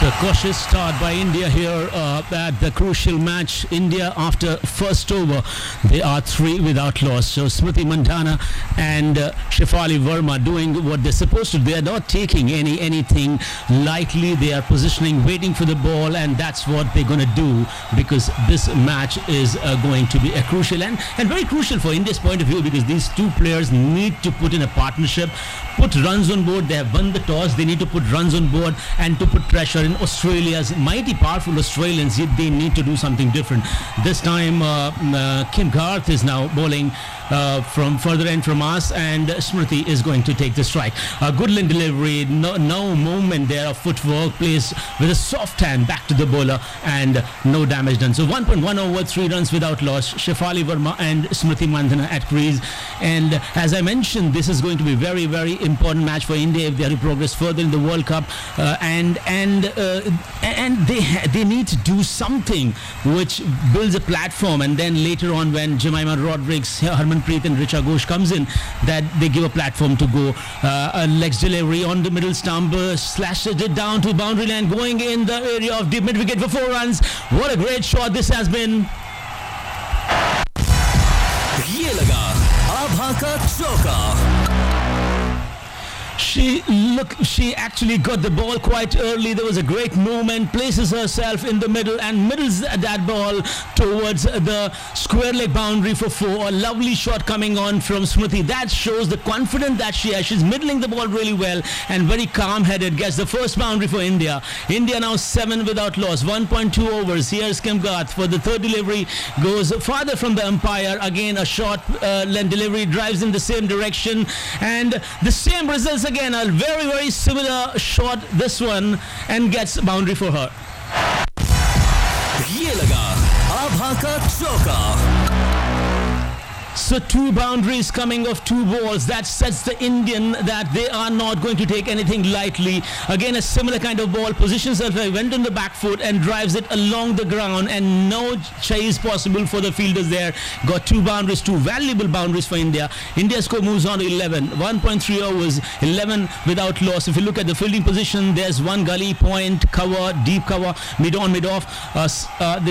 The cautious start by India here at the crucial match. India, after first over, they are 3 without loss. So Smriti Mandhana and Shefali Verma doing what they're supposed to. They are not taking anything lightly. They are positioning, waiting for the ball, and that's what they're going to do, because this match is going to be a crucial and very crucial for India's point of view, because these two players need to put in a partnership, put runs on board. They have won the toss. They need to put runs on board and to put pressure. In Australia's mighty powerful Australians, yet they need to do something different. This time Kim Garth is now bowling from further end from us, and Smriti is going to take the strike. A good line delivery, no movement there of footwork, plays with a soft hand back to the bowler, and no damage done. So 1.1 over, 3 runs without loss. Shefali Verma and Smriti Mandhana at crease. And as I mentioned, this is going to be very, very important match for India if they are to progress further in the World Cup. And they need to do something which builds a platform, and then later on when Jemima Rodrigues, Harmanpreet and Richa Ghosh comes in, that they give a platform to go. A legs delivery on the middle stump, slashes it down to boundary line, going in the area of deep mid wicket for 4 runs. What a great shot this has been. ये लगा आभा का चौका. She actually got the ball quite early. There was a great movement, places herself in the middle and middles that ball towards the square leg boundary for 4. A lovely shot coming on from Smriti. That shows the confidence that she has. She's middling the ball really well and very calm-headed. Gets the first boundary for India. India now 7 without loss. 1.2 overs. Here's Kim Garth for the third delivery. Goes farther from the umpire. Again, a short length delivery, drives in the same direction. And the same results again. A very, very similar shot, this one, and gets boundary for her. ये लगा आभा का चौका. So 2 boundaries coming off 2 balls. That sets the Indian that they are not going to take anything lightly. Again, a similar kind of ball. Positions herself, went on the back foot and drives it along the ground, and no chase possible for the fielders there. Got 2 boundaries, 2 valuable boundaries for India. India's score moves on to 11. 1.3 overs, 11 without loss. If you look at the fielding position, there's one gully, point, cover, deep cover, mid on, mid off.